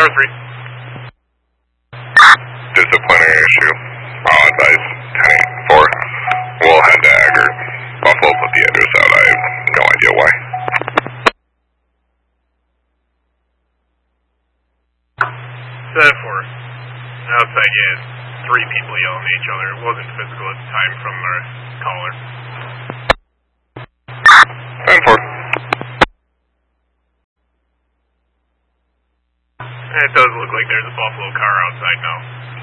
Tower 3. Disciplinary issue. I'll advise 10-4. We'll head to Agger. Buffalo put the address out. I have no idea why. 7-4. Outside, you had 3 people yelling at each other. It wasn't physical at the time from our caller. 10-4. It does look like there's a Buffalo car outside now.